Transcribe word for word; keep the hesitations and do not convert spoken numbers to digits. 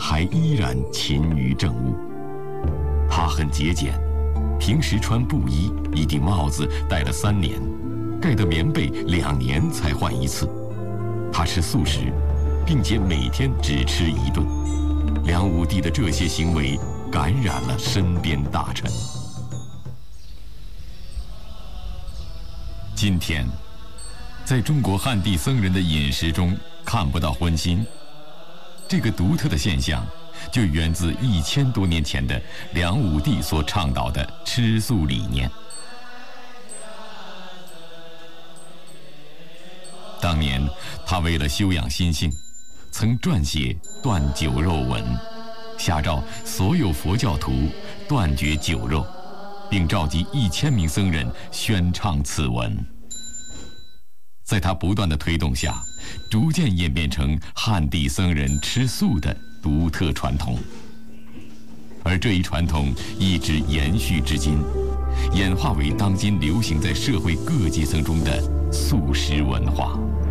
还依然勤于政务。他很节俭，平时穿布衣，一顶帽子戴了三年，盖的棉被两年才换一次。他吃素食，并且每天只吃一顿。梁武帝的这些行为感染了身边大臣。今天，在中国汉地僧人的饮食中看不到荤腥，这个独特的现象就源自一千多年前的梁武帝所倡导的吃素理念。当年，他为了修养心性，曾撰写《断酒肉文》，下诏所有佛教徒断绝酒肉，并召集一千名僧人宣唱此文。在他不断的推动下，逐渐演变成汉地僧人吃素的独特传统。而这一传统一直延续至今，演化为当今流行在社会各阶层中的素食文化。